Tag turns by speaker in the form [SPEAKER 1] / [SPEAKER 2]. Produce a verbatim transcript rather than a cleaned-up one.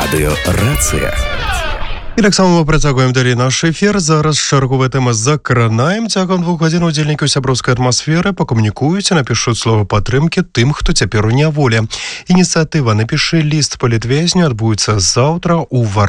[SPEAKER 1] Радыё Рацыя.
[SPEAKER 2] І так само мы працягваем далей наш эфір. Зараз чарговая тэма закранаем. Цягам двух гадзін удзельнікаў сяброўскай атмасферы пакамунікуюць і напішуць слова падтрымкі тым, хто цяпер у няволі. Ініцыятыва «Напішы ліст палітвязню» адбудзецца заўтра у Варшаве.